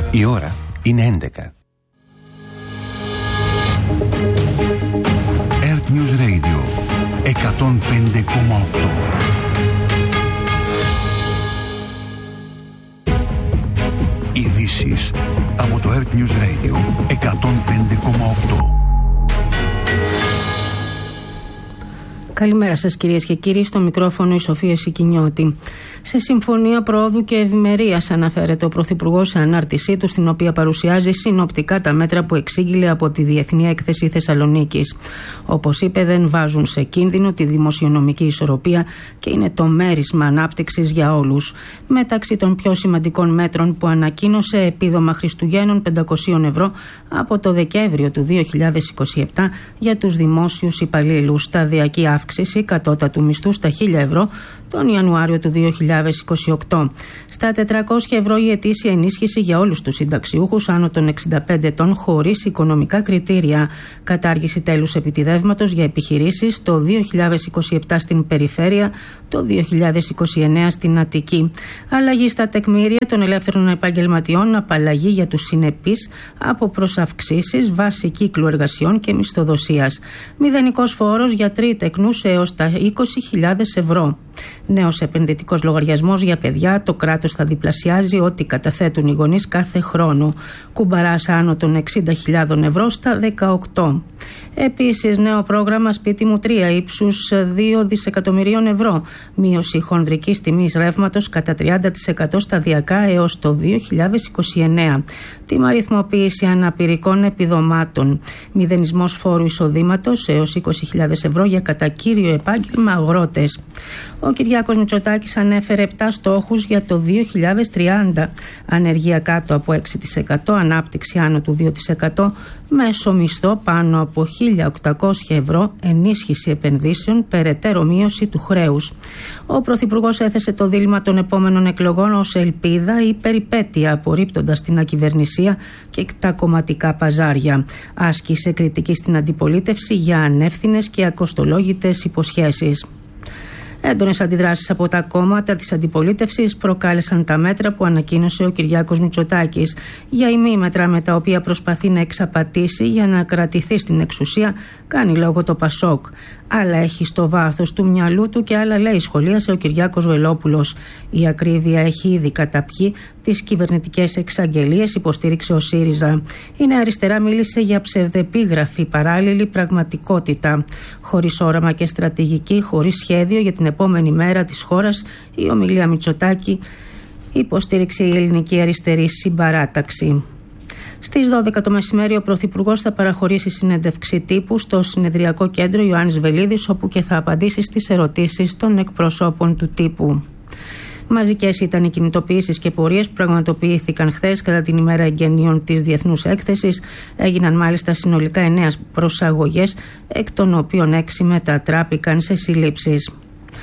Η ώρα είναι 11. Earth News Radio 105,8. Ειδήσεις από το Earth News Radio 105,8. Καλημέρα σας κυρίες και κύριοι, στο μικρόφωνο η Σοφία Σικινιώτη. Σε συμφωνία προόδου και ευημερίας αναφέρεται ο Πρωθυπουργός σε ανάρτησή του, στην οποία παρουσιάζει συνοπτικά τα μέτρα που εξήγηλε από τη Διεθνή Έκθεση Θεσσαλονίκης. Όπως είπε, δεν βάζουν σε κίνδυνο τη δημοσιονομική ισορροπία και είναι το μέρισμα ανάπτυξης για όλους. Μεταξύ των πιο σημαντικών μέτρων που ανακοίνωσε, επίδομα Χριστουγέννων 500 ευρώ από το Δεκέμβριο του 2027 για τους δημόσιους υπαλλήλους, σταδιακή αύξηση κατώτατου μισθού στα 1.000 ευρώ τον Ιανουάριο του 2028. Στα 400 ευρώ η ετήσια ενίσχυση για όλους τους συνταξιούχους άνω των 65 ετών χωρίς οικονομικά κριτήρια. Κατάργηση τέλους επιτιδεύματος για επιχειρήσεις το 2027 στην περιφέρεια, το 2029 στην Αττική. Αλλαγή στα τεκμήρια των ελεύθερων επαγγελματιών, απαλλαγή για τους συνεπείς από προσαυξήσεις βάση κύκλου εργασιών και μισθοδοσίας. Μηδενικός φόρος για τρίτεκνους έως τα 20.000 ευρώ. Νέος επενδυτικός λογαριασμός για παιδιά, το κράτος θα διπλασιάζει ό,τι καταθέτουν οι γονείς κάθε χρόνο. Κουμπαράς άνω των 60.000 ευρώ στα 18. Επίσης, νέο πρόγραμμα Σπίτι μου 3 ύψους 2 δισεκατομμυρίων ευρώ. Μείωση χονδρικής τιμής ρεύματος κατά 30% σταδιακά έως το 2029. Τιμαριθμοποίηση αναπηρικών επιδομάτων. Μηδενισμός φόρου εισοδήματος έως 20.000 ευρώ για κατά κύριο επάγγελμα αγρότες. Ο Κυριάκος Μητσοτάκης ανέφερε 7 στόχους για το 2030. Ανεργία κάτω από 6%, ανάπτυξη άνω του 2%, μέσο μισθό πάνω από 1.800 ευρώ, ενίσχυση επενδύσεων, περαιτέρω μείωση του χρέους. Ο Πρωθυπουργός έθεσε το δίλημμα των επόμενων εκλογών ως ελπίδα ή περιπέτεια, απορρίπτοντας την ακυβερνησία και τα κομματικά παζάρια. Άσκησε κριτική στην αντιπολίτευση για ανεύθυνες και ακοστολόγητες υποσχέσεις. Έντονες αντιδράσεις από τα κόμματα της αντιπολίτευσης προκάλεσαν τα μέτρα που ανακοίνωσε ο Κυριάκος Μητσοτάκης. Για ημίμετρα με τα οποία προσπαθεί να εξαπατήσει για να κρατηθεί στην εξουσία, κάνει λόγο το Πασόκ. Άλλα έχει στο βάθος του μυαλού του και άλλα λέει, σχολίασε ο Κυριάκος Βελόπουλος. Η ακρίβεια έχει ήδη καταπιεί τις κυβερνητικές εξαγγελίες, υποστήριξε ο ΣΥΡΙΖΑ. Η Νέα Αριστερά μίλησε για ψευδεπίγραφη παράλληλη πραγματικότητα. Χωρίς όραμα και στρατηγική, χωρίς σχέδιο για την επόμενη μέρα της χώρας, η ομιλία Μητσοτάκη υποστήριξε η Ελληνική Αριστερή Συμπαράταξη. Στις 12 το μεσημέρι ο Πρωθυπουργός θα παραχωρήσει συνέντευξη τύπου στο Συνεδριακό Κέντρο Ιωάννης Βελίδης, όπου και θα απαντήσει στις ερωτήσεις των εκπροσώπων του τύπου. Μαζικές ήταν οι κινητοποιήσεις και πορείες που πραγματοποιήθηκαν χθες κατά την ημέρα εγγενείων της Διεθνούς Έκθεσης. Έγιναν μάλιστα συνολικά 9 προσαγωγές, εκ των οποίων 6 μετατράπηκαν σε συλλήψεις.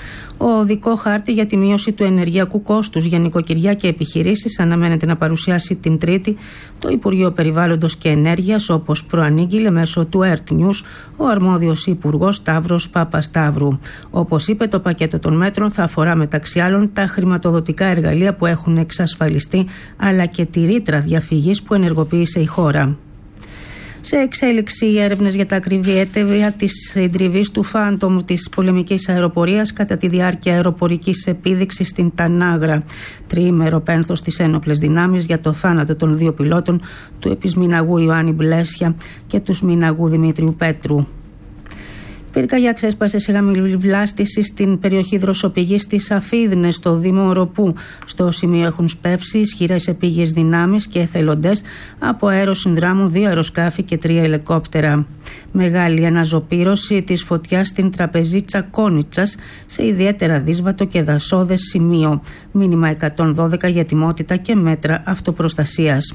Ο οδικό χάρτη για τη μείωση του ενεργειακού κόστους για νοικοκυριά και επιχειρήσεις αναμένεται να παρουσιάσει την Τρίτη το Υπουργείο Περιβάλλοντος και Ενέργειας, όπως προανήγγειλε μέσω του Earth News ο αρμόδιος Υπουργός Σταύρος Παπασταύρου. Όπως είπε, το πακέτο των μέτρων θα αφορά μεταξύ άλλων τα χρηματοδοτικά εργαλεία που έχουν εξασφαλιστεί, αλλά και τη ρήτρα διαφυγής που ενεργοποίησε η χώρα. Σε εξέλιξη οι έρευνες για τα ακριβή αίτια της συντριβής του Phantom της πολεμικής αεροπορίας κατά τη διάρκεια αεροπορικής επίδειξης στην Τανάγρα. Τριήμερο πένθος στις ένοπλες δυνάμεις για το θάνατο των 2 πιλότων, του επισμηναγού Ιωάννη Μπλέσια και του σμηναγού Δημήτριου Πέτρου. Πυρκαγιά ξέσπασε σε χαμηλή βλάστηση στην περιοχή δροσοπηγής στις Αφίδνες, στο Δήμο Οροπού. Στο σημείο έχουν σπεύσει ισχυρές επίγειες δυνάμεις και εθελοντές από αεροσυνδράμουν 2 αεροσκάφη και 3 ελικόπτερα. Μεγάλη αναζωπήρωση της φωτιάς στην τραπεζίτσα Κόνιτσας σε ιδιαίτερα δύσβατο και δασόδες σημείο. Μήνυμα 112 για ετοιμότητα και μέτρα αυτοπροστασίας.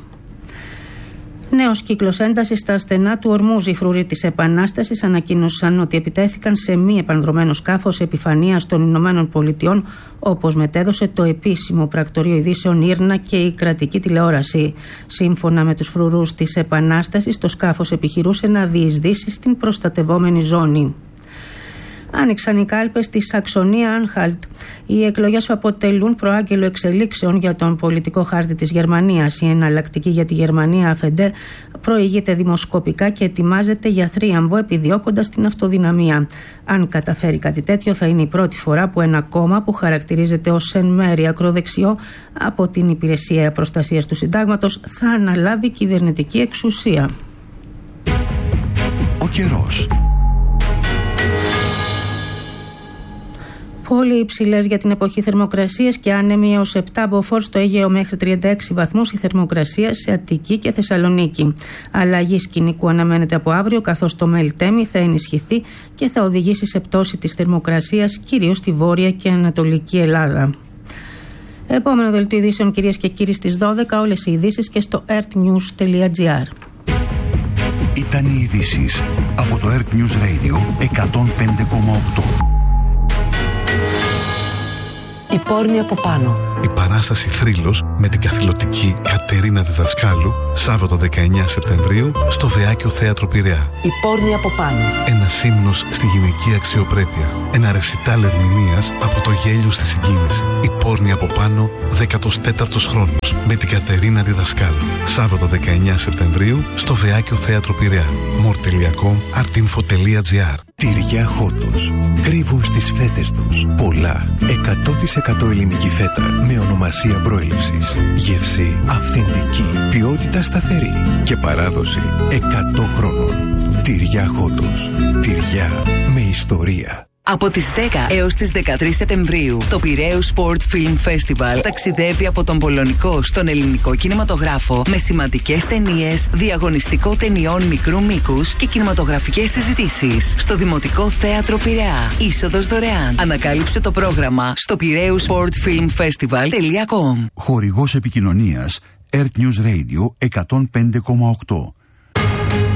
Νέος κύκλος έντασης στα στενά του Ορμούζ. Οι φρουροί της Επανάστασης ανακοίνωσαν ότι επιτέθηκαν σε μη επανδρωμένο σκάφος επιφανείας των Ηνωμένων Πολιτειών, όπως μετέδωσε το επίσημο πρακτορείο ειδήσεων Ήρνα και η κρατική τηλεόραση. Σύμφωνα με τους φρουρούς της Επανάστασης, το σκάφος επιχειρούσε να διεισδύσει στην προστατευόμενη ζώνη. άνοιξαν οι κάλπες στη Σαξονία-Άνχαλτ. Οι εκλογές που αποτελούν προάγγελο εξελίξεων για τον πολιτικό χάρτη της Γερμανίας. Η εναλλακτική για τη Γερμανία, ΑΦΕΝΤΕ, προηγείται δημοσκοπικά και ετοιμάζεται για θρίαμβο, επιδιώκοντας την αυτοδυναμία. Αν καταφέρει κάτι τέτοιο, θα είναι η πρώτη φορά που ένα κόμμα που χαρακτηρίζεται ως εν μέρει ακροδεξιό από την Υπηρεσία Προστασίας του Συντάγματος θα αναλάβει κυβερνητική εξουσία. Ο καιρός. Πολύ υψηλές για την εποχή θερμοκρασίες και άνεμοι έως 7 μποφόρ στο Αιγαίο, μέχρι 36 βαθμούς η θερμοκρασία σε Αττική και Θεσσαλονίκη. Αλλαγή σκηνικού αναμένεται από αύριο, καθώς το Μελτέμι θα ενισχυθεί και θα οδηγήσει σε πτώση της θερμοκρασίας κυρίως στη Βόρεια και Ανατολική Ελλάδα. Επόμενο δελτίο ειδήσεων, κυρίες και κύριοι, στις 12. Όλες οι ειδήσεις και στο earthnews.gr. Ήταν οι ειδήσεις από το Earth News Radio 105,8. Η πόρνη από πάνω. Η παράσταση Θρύλος με την καθηλωτική Κατερίνα Διδασκάλου, Σάββατο 19 Σεπτεμβρίου στο Βεάκιο Θέατρο Πειραιά. Η πόρνη από πάνω. Ένας ύμνος στη γυναική αξιοπρέπεια. Ένα ρεσιτάλ ερμηνείας από το γέλιο στη συγκίνηση. Η πόρνη από πάνω, 14ος χρόνος με την Κατερίνα Διδασκάλου. Σάββατο 19 Σεπτεμβρίου στο Βεάκιο Θέατρο Πειραιά. more.com, artinfo.gr. Τυριά Χότος. Κρύβουν στις φέτες τους πολλά 100% ελληνική φέτα με ονομασία προέλευσης. Γεύση αυθεντική, ποιότητα σταθερή και παράδοση 100 χρόνων. Τυριά Χότος. Τυριά με ιστορία. Από τις 10 έως τις 13 Σεπτεμβρίου, το Πειραίους Sport Film Festival ταξιδεύει από τον πολωνικό στον ελληνικό κινηματογράφο με σημαντικές ταινίες, διαγωνιστικό ταινιών μικρού μήκους και κινηματογραφικές συζητήσεις στο Δημοτικό Θέατρο Πειραιά. Είσοδος δωρεάν. Ανακάλυψε το πρόγραμμα στο piraeussportfilmfestival.com. Χορηγός επικοινωνίας Earth News Radio 105,8.